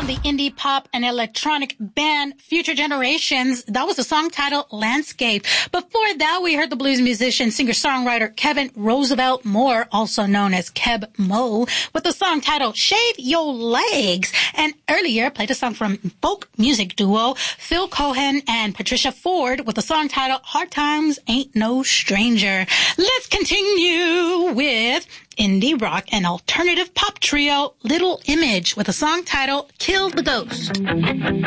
from the indie pop and electronic band Future Generations. That was the song titled Landscape. Before that, we heard the blues musician, singer-songwriter Kevin Roosevelt Moore, also known as Keb Mo, with the song titled Shave Yo Legs. And earlier, played a song from folk music duo Phil Cohen and Patricia Ford with the song titled Hard Times Ain't No Stranger. Let's continue with indie rock and alternative pop trio Little Image with a song titled Kill the Ghost.